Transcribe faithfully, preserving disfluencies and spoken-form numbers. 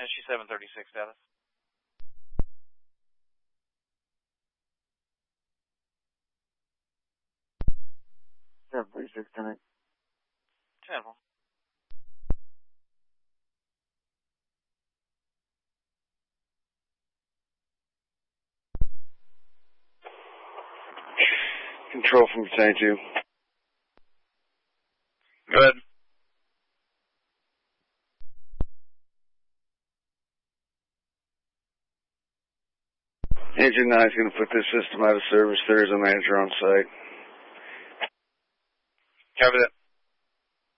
S U seven thirty-six status. seven thirty-six, ten eight. ten four. Control from Battalion two. Go ahead. Agent nine is going to put this system out of service. There is a manager on site. Copy that.